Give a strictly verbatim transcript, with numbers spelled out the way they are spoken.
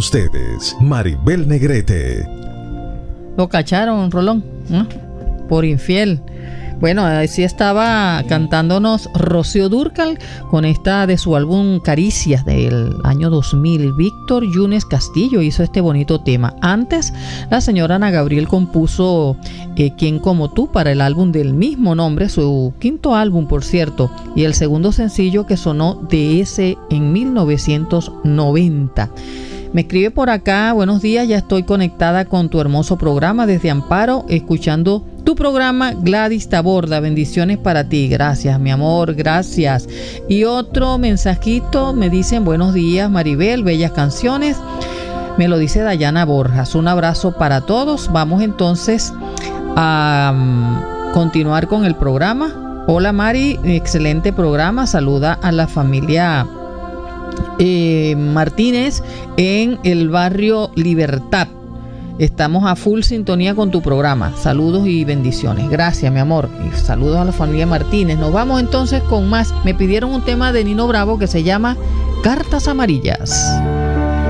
ustedes, Maribel Negrete. Lo cacharon, Rolón, ¿no? Por infiel. Bueno, así estaba cantándonos Rocío Dúrcal con esta de su álbum Caricias del año dos mil. Víctor Yunes Castillo hizo este bonito tema. Antes, la señora Ana Gabriel compuso eh, Quién como tú para el álbum del mismo nombre, su quinto álbum, por cierto, y el segundo sencillo que sonó de ese en mil novecientos noventa. Me escribe por acá: buenos días, ya estoy conectada con tu hermoso programa desde Amparo, escuchando tu programa. Gladys Taborda, bendiciones para ti. Gracias, mi amor, gracias. Y otro mensajito, me dicen: buenos días, Maribel, bellas canciones. Me lo dice Dayana Borjas. Un abrazo para todos. Vamos entonces a um, continuar con el programa. Hola, Mari, excelente programa. Saluda a la familia Eh, Martínez en el barrio Libertad. Estamos a full sintonía con tu programa. Saludos y bendiciones. Gracias, mi amor. Y saludos a la familia Martínez. Nos vamos entonces con más. Me pidieron un tema de Nino Bravo que se llama Cartas Amarillas.